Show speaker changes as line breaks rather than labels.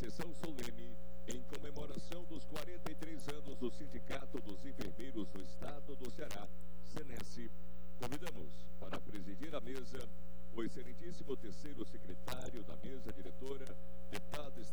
sessão solene em comemoração dos 43 anos do Sindicato dos Enfermeiros do Estado do Ceará, SENESSE. Convidamos para presidir a mesa o excelentíssimo terceiro secretário da mesa diretora, deputado